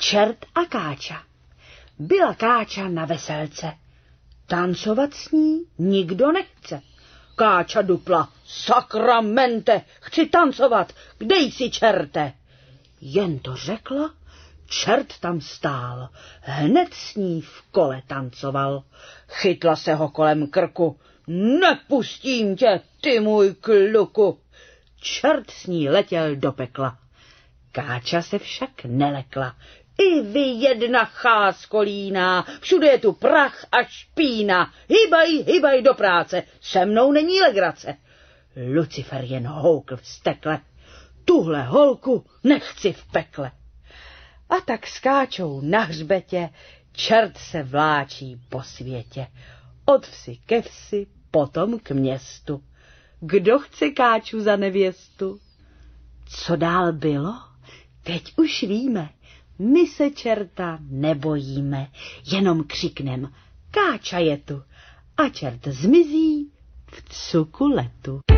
Čert a Káča. Byla Káča na veselce. Tancovat s ní nikdo nechce. Káča dupla. Sakramente, chci tancovat, kde jsi, čerte? Jen to řekla, čert tam stál, hned s ní v kole tancoval. Chytla se ho kolem krku. Nepustím tě, ty můj kluku. Čert s ní letěl do pekla. Káča se však nelekla. I vy jedna chásko líná, všude je tu prach a špína. Hybaj do práce, se mnou není legrace. Lucifer jen houkl vztekle. Tuhle holku nechci v pekle. A tak s Káčou na hřbetě čert se vláčí po světě. Od vsi ke vsi, potom k městu. Kdo chce Káču za nevěstu? Co dál bylo? Teď už víme. My se čerta nebojíme, jenom křiknem Káča je tu a čert zmizí v cuku letu.